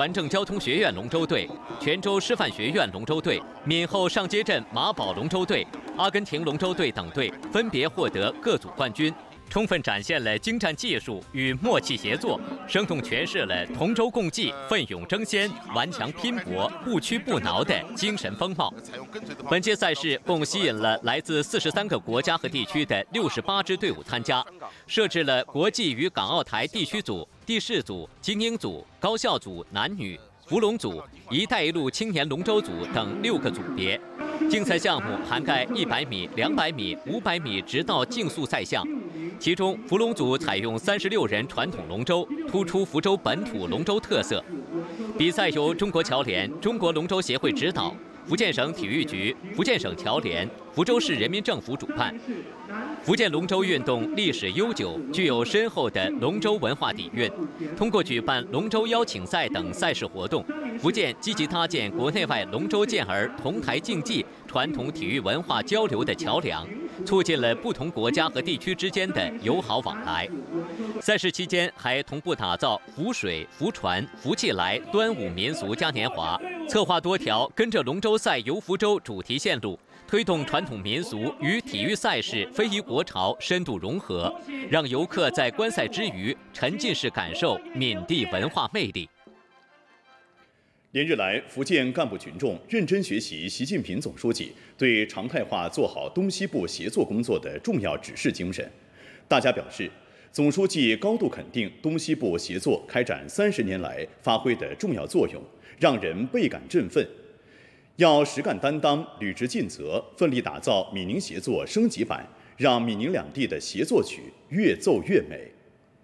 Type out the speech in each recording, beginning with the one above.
船政交通学院龙舟队、泉州师范学院龙舟队、闽后上街镇马堡龙舟队、阿根廷龙舟队等队分别获得各组冠军，充分展现了精湛技术与默契协作，生动诠释了同舟共济、奋勇争先、顽强拼搏、不屈不挠的精神风貌。本届赛事共吸引了来自43个国家和地区的68支队伍参加，设置了国际与港澳台地区组、地市组、精英组、高校组男女、福龙组、一带一路青年龙舟组等6个组别。竞赛项目涵盖100米、200米、500米直到竞速赛项。其中，福龙组采用36人传统龙舟，突出福州本土龙舟特色。比赛由中国侨联、中国龙舟协会指导，福建省体育局、福建省侨联、福州市人民政府主办。福建龙舟运动历史悠久，具有深厚的龙舟文化底蕴。通过举办龙舟邀请赛等赛事活动，福建积极搭建国内外龙舟健儿同台竞技、传统体育文化交流的桥梁，促进了不同国家和地区之间的友好往来。赛事期间还同步打造福水、福船、福气来端午民俗嘉年华，策划多条跟着龙舟赛游福州主题线路，推动传统民俗与体育赛事非遗国潮深度融合，让游客在观赛之余沉浸式感受闽地文化魅力。 连日来，福建干部群众认真学习习近平总书记对常态化做好东西部协作工作的重要指示精神。大家表示，总书记高度肯定东西部协作开展30年来发挥的重要作用，让人倍感振奋。要实干担当、履职尽责，奋力打造闽宁协作升级版，让闽宁两地的协作曲越奏越美。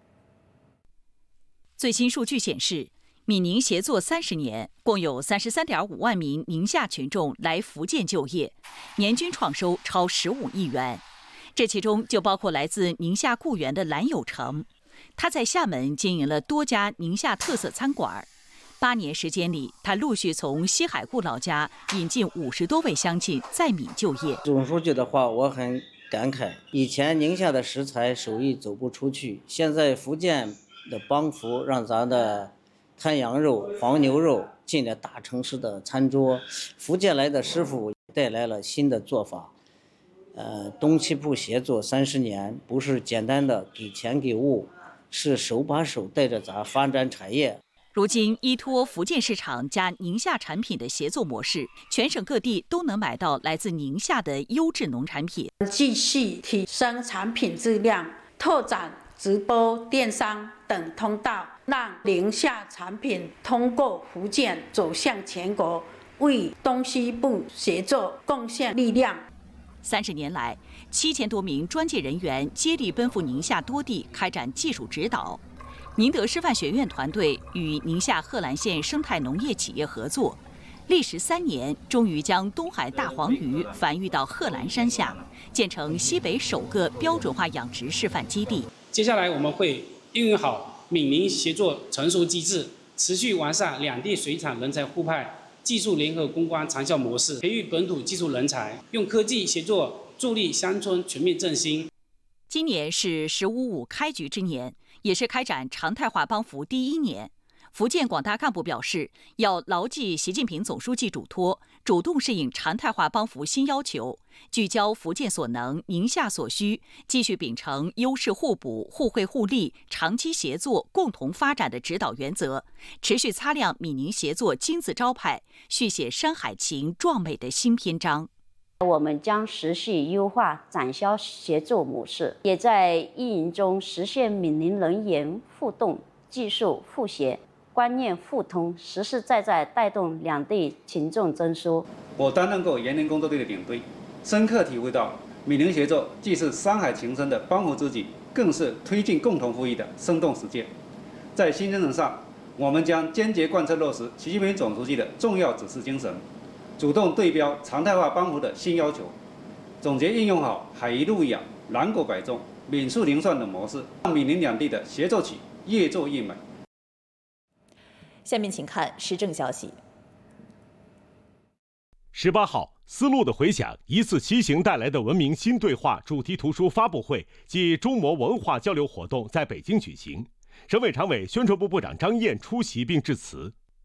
最新数据显示，闽宁协作30年，共有33.5万名宁夏群众来福建就业，年均创收超15亿元。这其中就包括来自宁夏固原的蓝有成，他在厦门经营了多家宁夏特色餐馆。8年时间里，他陆续从西海固老家引进50多位乡亲在闽就业。 总书记的话我很感慨，以前宁夏的食材手艺走不出去，现在福建的帮扶让咱的滩羊肉、黄牛肉进了大城市的餐桌，福建来的师傅带来了新的做法。东西部协作30年，不是简单的给钱给物，是手把手带着咱发展产业。 如今依托福建市场加宁夏产品的协作模式，全省各地都能买到来自宁夏的优质农产品。 继续提升产品质量，拓展直播、电商等通道，让宁夏产品通过福建走向全国，为东西部协作贡献力量。 30年来，7000多名专业人员接力奔赴宁夏多地开展技术指导。宁德师范学院团队与宁夏贺兰县生态农业企业合作，历时3年，终于将东海大黄鱼繁育到贺兰山下，建成西北首个标准化养殖示范基地。 接下来我们会运用好闽宁协作成熟机制，持续完善两地水产人才互派、技术联合攻关长效模式，培育本土技术人才，用科技协作助力乡村全面振兴。 今年是“15.5”开局之年，也是开展常态化帮扶第1年。福建广大干部表示，要牢记习近平总书记嘱托，主动适应常态化帮扶新要求，聚焦福建所能、宁夏所需，继续秉承优势互补、互惠互利、长期协作、共同发展的指导原则，持续擦亮闽宁协作金字招牌，续写山海情壮美的新篇章。 我们将持续优化展销协作模式，也在运营中实现闽宁人员互动、技术互协、观念互通，实实在在带动两地群众增收。 我担任过园林工作队的领队，深刻体会到闽宁协作既是山海情深的帮扶之举，更是推进共同富裕的生动实践。在新征程上，我们将坚决贯彻落实习近平总书记的重要指示精神，主动对标常态化帮扶的新要求，总结应用好海一路养、南国百种、闽数零算的模式，让闽宁两地的协作曲越做越美。 下面请看时政消息。 18号，丝路的回响一次骑行带来的文明新对话主题图书发布会暨中摩文化交流活动在北京举行。省委常委、宣传部部长张燕出席并致辞。